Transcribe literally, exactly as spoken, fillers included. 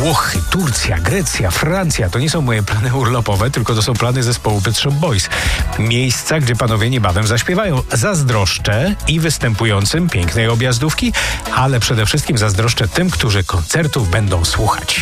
Włochy, Turcja, Grecja, Francja. To nie są moje plany urlopowe, tylko to są plany zespołu Pet Shop Boys. Miejsca, gdzie panowie niebawem zaśpiewają. Zazdroszczę i występującym pięknej objazdówki, ale przede wszystkim zazdroszczę tym, którzy koncertów będą słuchać.